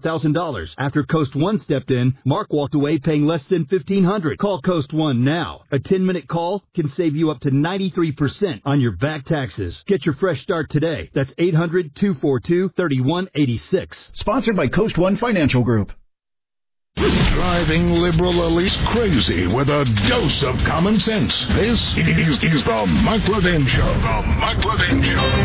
$100,000. After Coast One stepped in, Mark walked away paying less than $1,500. Call Coast One now. A 10-minute call can save you up to 93% on your back taxes. Get your fresh start today. That's 800-242-3186. Sponsored by Coast One Financial Group. Driving liberal elites crazy with a dose of common sense. This is the Mike Levin Show. The Mike Levin Show.